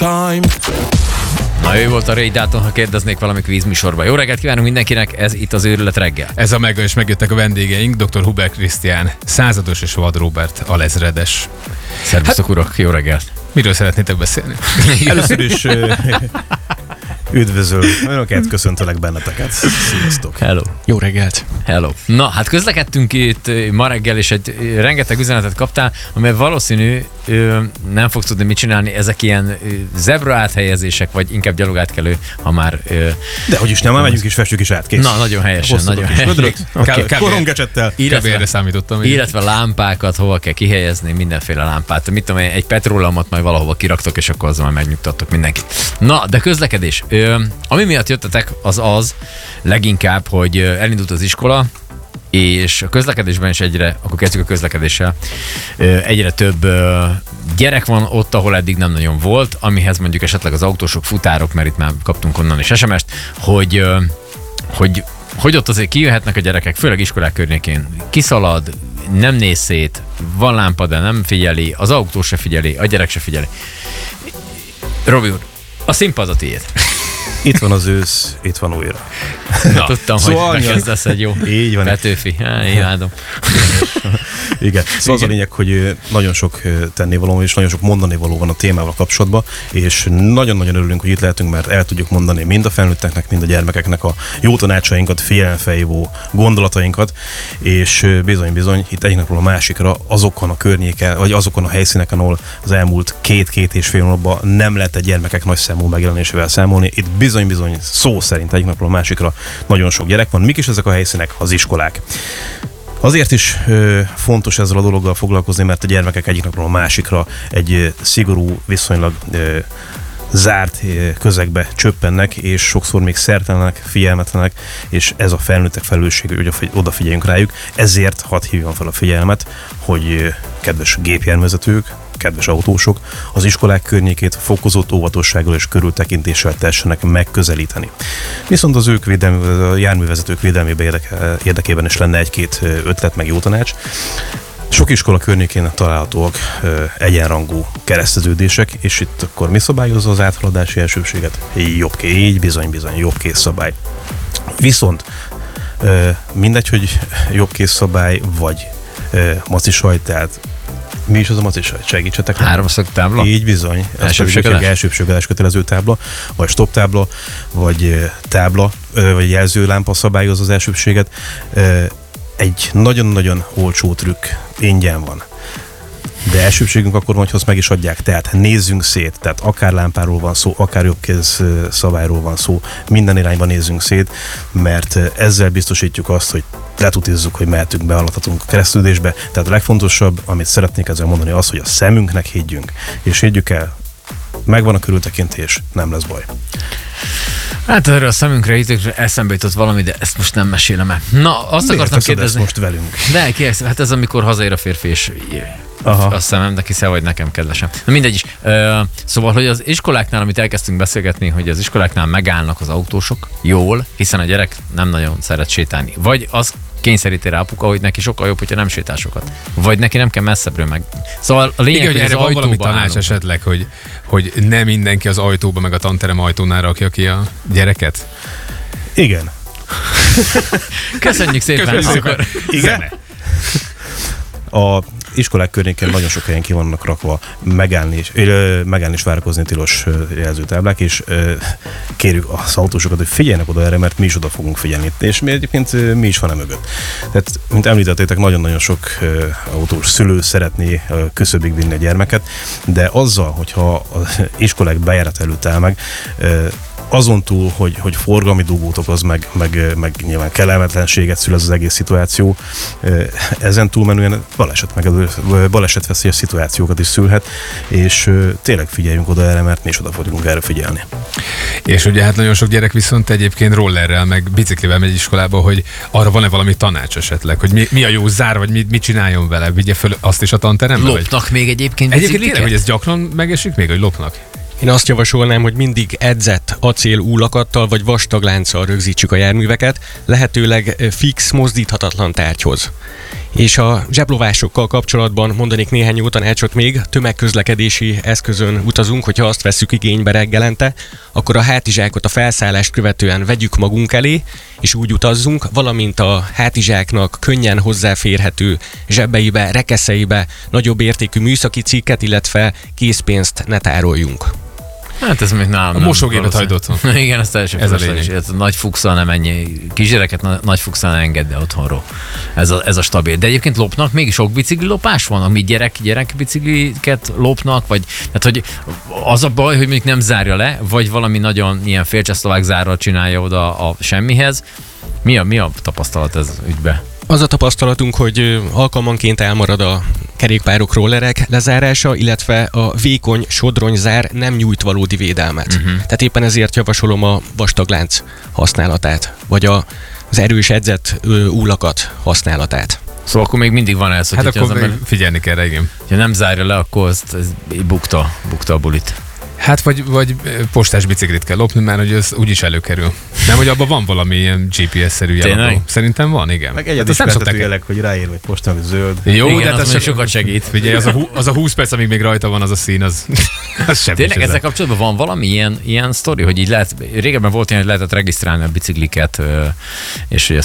time. Na, ő volt a Ray Dalton, ha kérdeznék valamik vízműsorban. Jó reggelt kívánunk mindenkinek, ez itt az Őrület reggel. Ez a Mega, és megjöttek a vendégeink, dr. Huber Krisztián, százados és Vad Róbert alezredes. Szervusztok urak, jó reggelt. Miről szeretnétek beszélni? Először is üdvözöl önöket, köszöntelek benneteket. Sziasztok. Hello. Jó reggelt. Hello. Na, hát közlekedtünk itt ma reggel, és egy rengeteg üzenetet kaptál, amely valószínű nem fogsz tudni mit csinálni, ezek ilyen zebra áthelyezések, vagy inkább gyalogátkelő, ha már... De hogy is nem, már megyünk is, festjük is át, kész. Na, nagyon helyesen, nagyon helyesen. Korongecsettel. Kb. Számítottam. Illetve lámpákat hova kell kihelyezni, mindenféle lámpát. Mit tudom, egy petróleumot majd valahova kiraktok, és akkor azzal már megnyugtattok mindenkit. Na, de közlekedés. Ami miatt jöttetek, az leginkább, hogy elindult az iskola, és a közlekedésben is akkor kezdjük a közlekedéssel, egyre több gyerek van ott, ahol eddig nem nagyon volt, amihez mondjuk esetleg az autósok, futárok, mert itt már kaptunk onnan is SMS-t, hogy ott azért kijöhetnek a gyerekek, főleg iskolák környékén. Kiszalad, nem néz szét, van lámpa, de nem figyeli, az autó se figyeli, a gyerek se figyeli. Robi úr, a színpad a tiéd. Itt van az ősz, itt van újra. Na, tudtam, szóval hogy megkezdesz egy jó így van. Petőfi. Imádom. Igen. Szóval az a lényeg, hogy nagyon sok tennivaló és nagyon sok mondanivaló van a témával kapcsolatban, és nagyon-nagyon örülünk, hogy itt lehetünk, mert el tudjuk mondani mind a felnőtteknek, mind a gyermekeknek a jó tanácsainkat, figyelemfelhívó gondolatainkat, és bizony-bizony itt egyik napról a másikra azokon a környéken, vagy azokon a helyszíneken, ahol az elmúlt két és fél hónapban nem lehet egy gyermekek nagy számú megjelenésével számolni, itt bizony-bizony szó szerint egyik napról a másikra nagyon sok gyerek van. Mik is ezek a helyszínek? Az iskolák. Azért is fontos ezzel a dologgal foglalkozni, mert a gyermekek egyik napról a másikra egy szigorú, viszonylag zárt közegbe csöppennek, és sokszor még szertelenek, figyelmetlenek, és ez a felnőttek felelőssége, hogy odafigyeljünk rájuk. Ezért hadd hívjam fel a figyelmet, hogy kedves gépjárművezetők, kedves autósok, az iskolák környékét fokozott óvatossággal és körültekintéssel tessenek megközelíteni. Viszont az a járművezetők védelmébe érdekében is lenne egy-két ötlet, meg jó tanács. Sok iskola környékén találhatóak egyenrangú kereszteződések, és itt akkor mi szabályozza az áthaladási elsőbséget? Így bizony jobbkész szabály. Viszont mindegy, hogy jobbkész szabály, vagy macisajt, tehát mi is az a macisajt? Segítsetek. Háromszög tábla? Így bizony. Elsőbségedes kötelező tábla, vagy stop tábla, vagy tábla, vagy jelzőlámpa szabályozza az elsőbséget. Egy nagyon-nagyon olcsó trükk ingyen van. De elsőbségünk akkor van, hogy azt meg is adják. Tehát nézzünk szét, tehát akár lámpáról van szó, akár jobbkéz szabályról van szó, minden irányban nézzünk szét, mert ezzel biztosítjuk azt, hogy letutizzuk, hogy mehetünk, behaladhatunk a keresztülésbe. Tehát a legfontosabb, amit szeretnék ezzel mondani, az, hogy a szemünknek higgyünk. És higgyük el, megvan a körültekintés, nem lesz baj. Hát erről a szemünkre hitőkre eszembe jutott valami, de ezt most nem mesélem el. Na, azt miért akartam kérdezni. most velünk? De kérlek, hát ez amikor hazaér a férfi, és a szemem, de hiszel vagy nekem, kedvesem. Na mindegy is. Szóval, hogy az iskoláknál, amit elkezdtünk beszélgetni, hogy az iskoláknál megállnak az autósok jól, hiszen a gyerek nem nagyon szeret sétálni. Vagy az kényszeríti rá apuka, hogy neki sokkal jobb, hogyha nem sétál sokat. Vagy neki nem kell messzebbről meg. Szóval a lényeg, igen, hogy hogy erre az van valami ajtóba tanács állunk. esetleg, hogy nem mindenki az ajtóba, meg a tanterem ajtónál rakja ki a gyereket? Igen. Köszönjük szépen. Akkor... Igen. A iskolák környéken nagyon sok helyen ki vannak rakva megállni és várakozni tilos jelzőtáblák, és kérjük az autósokat, hogy figyeljenek oda erre, mert mi is oda fogunk figyelni. És mi egyébként mi is van mögött. Tehát, mint említettétek, nagyon-nagyon sok autós szülő szeretné küszöbig vinni a gyermeket, de azzal, hogyha az iskolák bejárat előtt áll meg, azon túl, hogy forgalmi dugót okoz, meg nyilván kellemetlenséget szül ez az egész szituáció, ezen túlmenően balesetveszélyes szituációkat is szülhet, és tényleg figyeljünk oda erre, mert mi is oda fogunk erre figyelni. És ugye hát nagyon sok gyerek viszont egyébként rollerrel, meg biciklivel megy iskolába, hogy arra van-e valami tanács esetleg, hogy mi a jó zár, vagy mit csináljon vele, vigye föl azt is a tanterembe? Lopnak még egyébként Egyébként tényleg, hogy ez gyakran megesik még, hogy lopnak? Én azt javasolnám, hogy mindig edzett acél úlakattal vagy vastag lánccal rögzítsük a járműveket, lehetőleg fix, mozdíthatatlan tárgyhoz. És a zseblovásokkal kapcsolatban mondanék néhány jó tanácsot még. Tömegközlekedési eszközön utazunk, hogyha azt vesszük igénybe reggelente, akkor a hátizsákot a felszállást követően vegyük magunk elé, és úgy utazzunk, valamint a hátizsáknak könnyen hozzáférhető zsebeibe, rekeszeibe nagyobb értékű műszaki cikket, illetve készpénzt ne tároljunk. Hát ez még nálam A mosógépet hagyd otthon. Igen, ez teljesen Ez a fölösleges. lényeg. Ez nagy fukszal nem ennyi. Kisgyereket nagy fukszal nem engedd el otthonról. Ez a stabil. De egyébként lopnak, még sok bicikli lopás van, ami gyerek bicikliket lopnak, vagy tehát, hogy az a baj, hogy még nem zárja le, vagy valami nagyon ilyen félcsehszlovák zárral csinálja oda a semmihez. Mi a tapasztalat ez ügybe? Az a tapasztalatunk, hogy alkalmanként elmarad a kerékpárok, rollerek lezárása, illetve a vékony sodronyzár nem nyújt valódi védelmet. Tehát éppen ezért javasolom a vastaglánc használatát, vagy az erős edzett úlakat használatát. Szóval akkor még mindig van ez, hogy Hát hogyha akkor az ember, figyelni kell rá, igen. ha nem zárja le, akkor ez bukta a bulit. Hát vagy postás biciklit kell lopni, mert hogy ez úgyis előkerül. Nem, hogy abban van valami ilyen GPS-szerű Tényleg? jeladó. Szerintem van, igen. Meg Hát egyedi azt nem szokták jelek, hogy ráír, hogy postán, hogy zöld. Jó, Igen, de hát az ez még csak sokat segít. Figyelj, az a 20 perc, amíg még rajta van az a szín, az semmi. Tényleg se ezzel zár. kapcsolatban van valami ilyen sztori, hogy így lehet, régebben volt ilyen, hogy lehetett regisztrálni a bicikliket, és hogy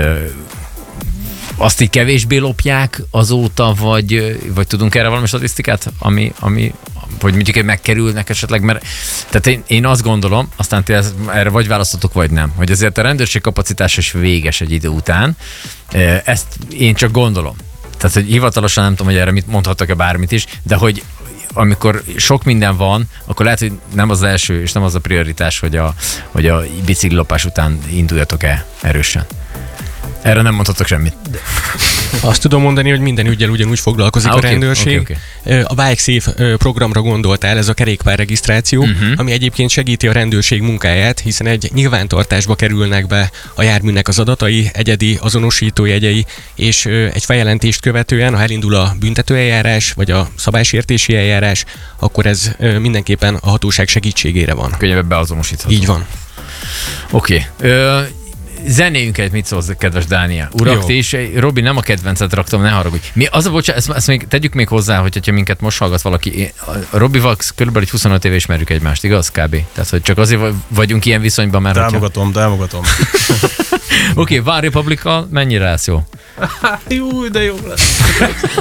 azt így kevésbé lopják azóta, vagy tudunk erre valami statisztikát, ami hogy mondjuk megkerülnek esetleg, mert tehát én azt gondolom, aztán ti erre vagy választotok, vagy nem, hogy azért a rendőrség kapacitása is véges egy idő után. Ezt én csak gondolom. Tehát, hogy hivatalosan nem tudom, hogy erre mit mondhatok-e bármit is, de hogy amikor sok minden van, akkor lehet, hogy nem az első, és nem az a prioritás, hogy a biciklilopás után induljatok el erősen. Erre nem mondhatok semmit. Azt tudom mondani, hogy minden ügyel ugyanúgy foglalkozik a oké, rendőrség. oké. A Bike Safe programra gondoltál, ez a kerékpárregisztráció, ami egyébként segíti a rendőrség munkáját, hiszen egy nyilvántartásba kerülnek be a járműnek az adatai, egyedi azonosítójegyei, és egy feljelentést követően, ha elindul a büntetőeljárás, vagy a szabálysértési eljárás, akkor ez mindenképpen a hatóság segítségére van. Könnyebben beazonosítható. Így van. Oké. Zenéljünk egy, mit szólsz, kedves Dániel. Urak, Jó. ti is, Robi, nem a kedvencet raktam, ne haragudj. Mi az a bocsánat, ezt még tegyük még hozzá, hogyha minket most hallgat valaki. A Robival körülbelül 25 éve ismerjük egymást, igaz? Kb. Tehát, hogy csak azért vagyunk ilyen viszonyban, mert Támogatom. Oké, One Republic-kal mennyire lesz jó? Jó, de jó lesz.